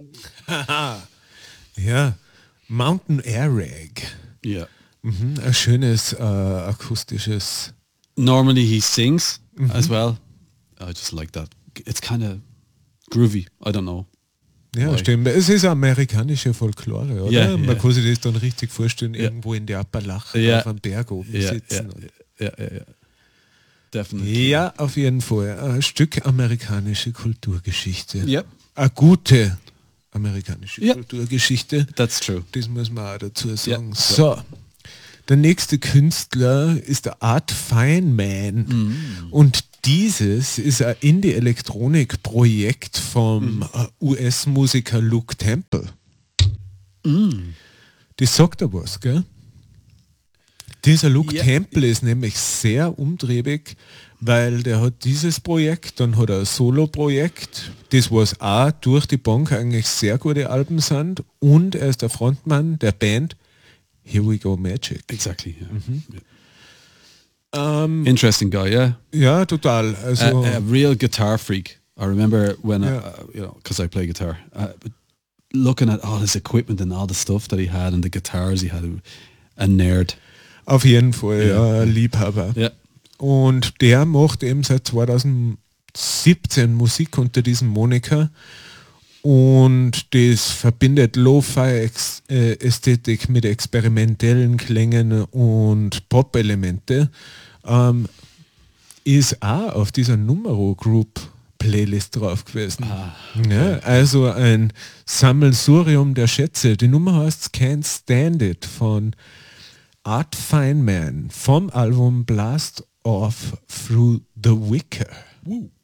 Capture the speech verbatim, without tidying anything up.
Ja, Mountain Air Rag. Yeah. Mhm, ein schönes äh, akustisches. Normally he sings mm-hmm. as well. I just like that. It's kind of groovy. I don't know. Ja, why. Stimmt. Es ist amerikanische Folklore, oder? Yeah, Man yeah. kann sich das dann richtig vorstellen, yeah. irgendwo in der Appalachen yeah. auf einem Berg oben yeah, sitzen. Ja, ja, ja. Definitely. Ja, auf jeden Fall. Ein Stück amerikanische Kulturgeschichte. Yep. Eine gute amerikanische yep. Kulturgeschichte. That's true. Das muss man auch dazu sagen. Yep. So. Der nächste Künstler ist der Art Feynman. Mm. Und dieses ist ein Indie-Elektronik-Projekt vom mm. U S-Musiker Luke Temple. Mm. Das sagt er was, gell? Dieser Luke Yeah. Temple ist nämlich sehr umtriebig, weil der hat dieses Projekt, dann hat er ein Solo-Projekt, das was auch durch die Bank eigentlich sehr gute Alben sind, und er ist der Frontmann der Band Here We Go Magic. Exactly. Yeah. Mhm. Yeah. Um, Interesting guy, yeah. Ja, total. Also, a, a real guitar freak. I remember when, yeah. I, uh, you know, because I play guitar, uh, looking at all his equipment and all the stuff that he had and the guitars he had, a nerd. Auf jeden Fall, yeah. ja, Liebhaber. Yeah. Und der macht eben seit zweitausendsiebzehn Musik unter diesem Moniker. Und das verbindet Lo-Fi-Ästhetik mit experimentellen Klängen und Pop-Elemente. Ähm, ist auch auf dieser Numero Group Playlist drauf gewesen. Ah, okay. Ja, also ein Sammelsurium der Schätze. Die Nummer heißt Can't Stand It von Art Feynman vom Album Blast Off Through the Wicker. Woo.